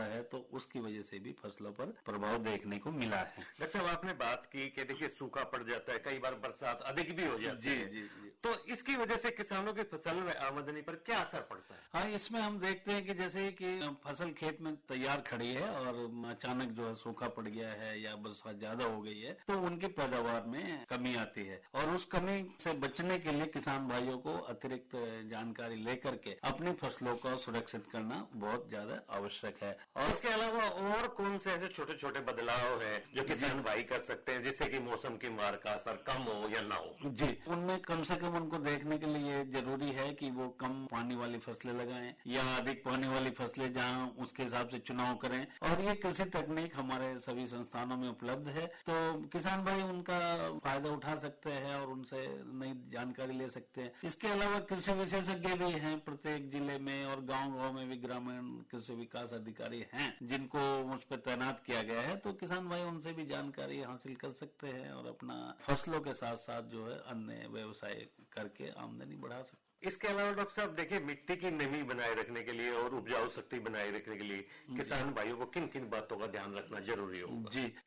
होता है, तो उसकी वजह से भी फसलों पर प्रभाव देखने को मिला है। डॉक्टर साहब, आपने बात की कि देखिए सूखा पड़ जाता है, कई बार बरसात अधिक भी हो जाती है। जी जी। तो इसकी वजह से किसानों की फसल में आमदनी पर क्या असर पड़ता है? हाँ, इसमें हम देखते हैं कि जैसे कि फसल खेत में तैयार खड़ी है और अचानक जो है सूखा पड़ गया है या बरसात ज्यादा हो गई है, तो उनकी पैदावार में कमी आती है और उस कमी से बचने के लिए किसान भाइयों को अतिरिक्त जानकारी लेकर के अपनी फसलों को सुरक्षित करना बहुत ज्यादा आवश्यक है। और इसके अलावा और कौन से ऐसे छोटे छोटे बदलाव हैं जो किसान भाई कर सकते हैं जिससे कि मौसम की मार का असर कम हो या ना हो? जी, उनमें कम से कम उनको देखने के लिए जरूरी है कि वो कम पानी वाली फसलें लगाएं या अधिक पानी वाली फसलें जहां उसके हिसाब से चुनाव करें, और ये कृषि तकनीक हमारे सभी संस्थानों में उपलब्ध है, तो किसान भाई उनका फायदा उठा सकते हैं और उनसे नई जानकारी ले सकते हैं। इसके अलावा कृषि विशेषज्ञ भी हैं प्रत्येक जिले में, और गाँव गाँव में भी ग्रामीण कृषि विकास अधिकारी हैं जिनको उस पर तैनात किया गया है, तो किसान भाई उनसे भी जानकारी हासिल कर सकते हैं और अपना फसलों के साथ साथ जो है अन्य व्यवसाय करके आमदनी बढ़ा सकते हैं। इसके अलावा डॉक्टर साहब देखिए, मिट्टी की नमी बनाए रखने के लिए और उपजाऊ शक्ति बनाए रखने के लिए किसान भाइयों को किन किन बातों का ध्यान रखना जरूरी होगा? जी,